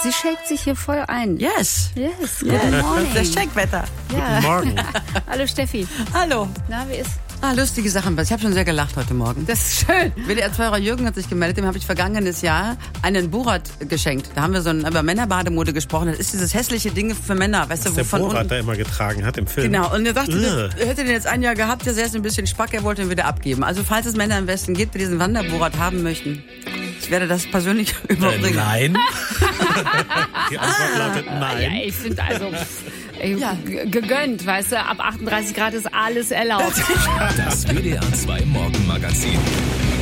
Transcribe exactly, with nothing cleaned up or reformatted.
Sie shakt sich hier voll ein. Yes. Yes, good yes. morning. Das ist das Shakewetter. Ja. Guten Morgen. Hallo Steffi. Hallo. Na, wie ist? Ah, lustige Sachen. Ich habe schon sehr gelacht heute Morgen. Das ist schön. W D R-Zweier Jürgen hat sich gemeldet, dem habe ich vergangenes Jahr einen Borat geschenkt. Da haben wir so ein, über Männerbademode gesprochen. Das ist dieses hässliche Ding für Männer, weißt Was du, wo der von Borat unten... da immer getragen hat im Film. Genau, und er sagte, Ugh. er hätte den jetzt ein Jahr gehabt, der ist ein bisschen spack, er wollte ihn wieder abgeben. Also falls es Männer im Westen gibt, die diesen Wanderborat haben möchten, ich werde das persönlich Äh, überbringen. nein. Die Antwort lautet Ja, nein. ich finde also ey, Ja. g- gegönnt, weißt du, ab achtunddreißig Grad ist alles erlaubt. Das W D R zwei Morgenmagazin.